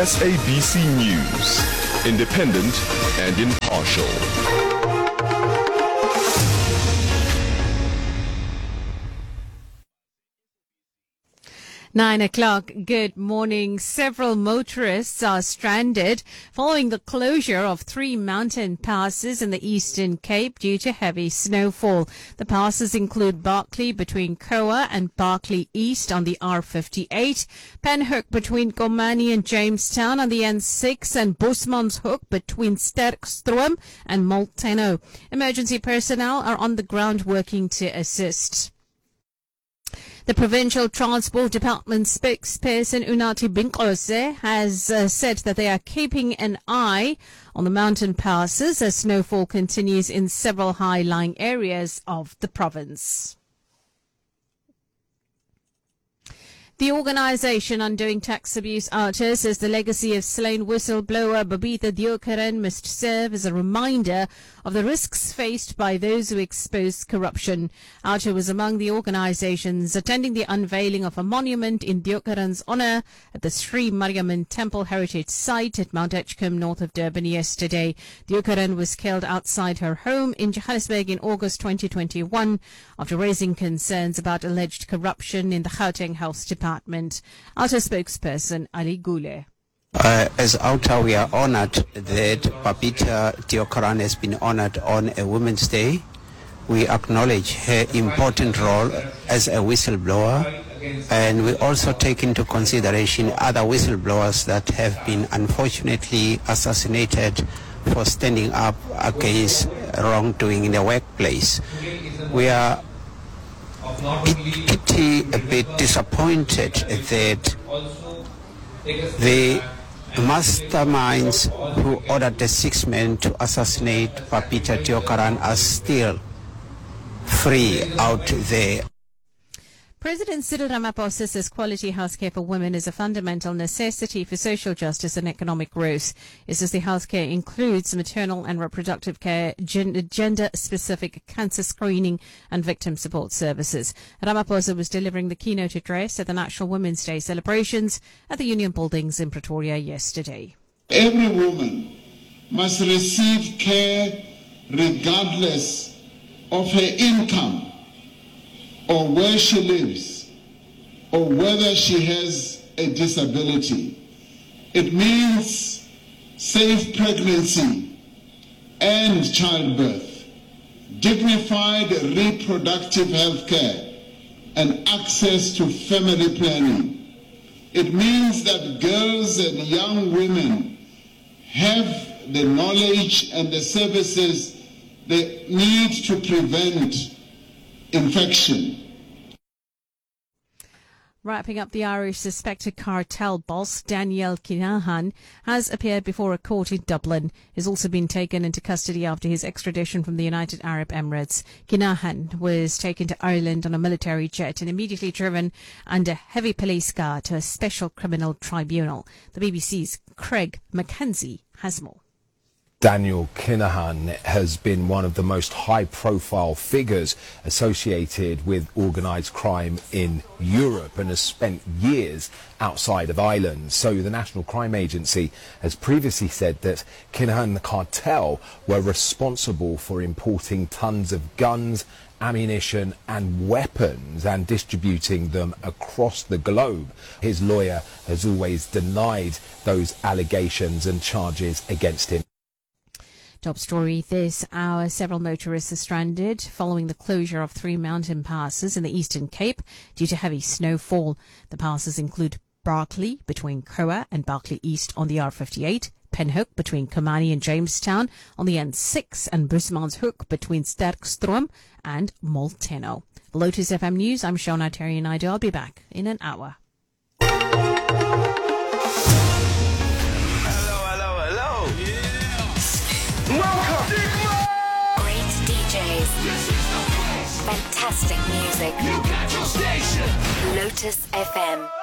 SABC News, independent and impartial. 9 o'clock. Good morning. Several motorists are stranded following the closure of 3 mountain passes in the Eastern Cape due to heavy snowfall. The passes include Barkly between Koa and Barkly East on the R58, Penhoek between Komani and Jamestown on the N6, and Bosmanshoek between Sterkstroom and Molteno. Emergency personnel are on the ground working to assist. The Provincial Transport Department spokesperson Unathi Binkose has said that they are keeping an eye on the mountain passes as snowfall continues in several high-lying areas of the province. The organisation Undoing Tax Abuse Outer says the legacy of slain whistleblower Babita Deokaran must serve as a reminder of the risks faced by those who expose corruption. Outer was among the organisations attending the unveiling of a monument in Deokaran's honour at the Sri Mariamman Temple Heritage Site at Mount Edgecombe, north of Durban yesterday. Deokaran was killed outside her home in Johannesburg in August 2021 after raising concerns about alleged corruption in the Gauteng Health Department. Outer spokesperson Ali Gule. As Outer, we are honored that Babita Deokaran has been honored on a Women's Day. We acknowledge her important role as a whistleblower, and we also take into consideration other whistleblowers that have been unfortunately assassinated for standing up against wrongdoing in the workplace. We are a bit disappointed that the masterminds who ordered the 6 men to assassinate Babita Deokaran are still free out there. President Cyril Ramaphosa says quality healthcare for women is a fundamental necessity for social justice and economic growth. He says the healthcare includes maternal and reproductive care, gender-specific cancer screening and victim support services. Ramaphosa was delivering the keynote address at the National Women's Day celebrations at the Union Buildings in Pretoria yesterday. Every woman must receive care regardless of her income, or where she lives, or whether she has a disability. It means safe pregnancy and childbirth, dignified reproductive health care, and access to family planning. It means that girls and young women have the knowledge and the services they need to prevent infection. Wrapping up, the Irish suspected cartel boss Daniel Kinahan has appeared before a court in Dublin. He's also been taken into custody after his extradition from the United Arab Emirates. Kinahan was taken to Ireland on a military jet and immediately driven under heavy police guard to a special criminal tribunal. The BBC's Craig Mackenzie has more. Daniel Kinahan has been one of the most high-profile figures associated with organised crime in Europe and has spent years outside of Ireland. So the National Crime Agency has previously said that Kinahan and the cartel were responsible for importing tons of guns, ammunition and weapons and distributing them across the globe. His lawyer has always denied those allegations and charges against him. Top story this hour. Several motorists are stranded following the closure of 3 mountain passes in the Eastern Cape due to heavy snowfall. The passes include Barkly between Koa and Barkly East on the R58, Penhoek between Komani and Jamestown on the N6, and Bosmanshoek between Sterkstroom and Molteno. Lotus FM News, I'm Shona Terry and I'll be back in an hour. Welcome! Great DJs. Fantastic music. You got your station. Lotus FM.